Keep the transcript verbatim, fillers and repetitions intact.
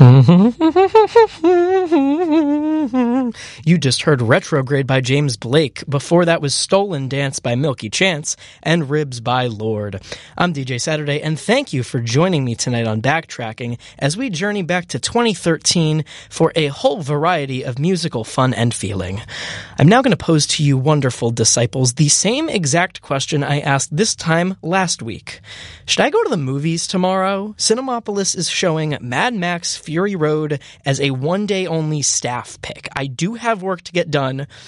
You just heard Retrograde by James Blake. Before that was Stolen Dance by Milky Chance and Ribs by Lord. I'm D J Saturday, and thank you for joining me tonight on Backtracking as we journey back to twenty thirteen for a whole variety of musical fun and feeling. I'm now going to pose to you, wonderful disciples, the same exact question I asked this time last week. Should I go to the movies tomorrow? Cinemapolis is showing Mad Max Fury Road as a one-day-only staff pick. I do have work to get done,